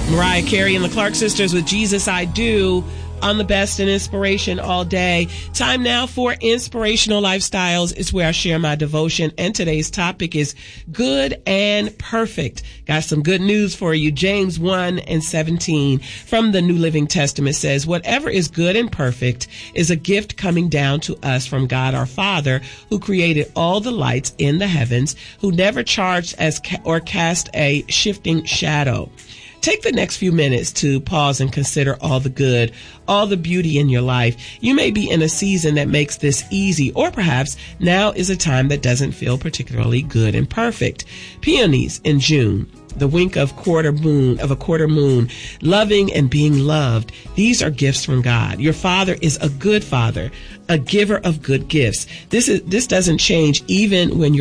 Mariah Carey and the Clark Sisters with Jesus I Do on the best in inspiration all day. Time now for Inspirational Lifestyles. It's where I share my devotion, and today's topic is good and perfect. Got some good news for you. James 1:17 from the New Living Testament says, whatever is good and perfect is a gift coming down to us from God our Father, who created all the lights in the heavens, who never charged or cast a shifting shadow. Take the next few minutes to pause and consider all the good, all the beauty in your life. You may be in a season that makes this easy, or perhaps now is a time that doesn't feel particularly good and perfect. Peonies in June, the wink of a quarter moon, loving and being loved. These are gifts from God. Your Father is a good Father, a giver of good gifts. This doesn't change even when